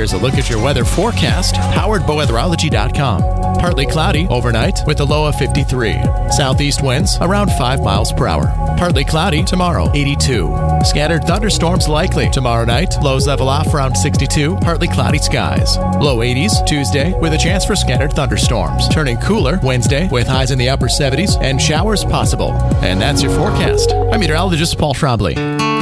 Here's a look at your weather forecast. HowardBoweatherology.com. Partly cloudy overnight with a low of 53. Southeast winds around 5 miles per hour. Partly cloudy tomorrow, 82. Scattered thunderstorms likely tomorrow night. Lows level off around 62. Partly cloudy skies. Low 80s Tuesday with a chance for scattered thunderstorms. Turning cooler Wednesday with highs in the upper 70s and showers possible. And that's your forecast. I'm meteorologist Paul Trombley.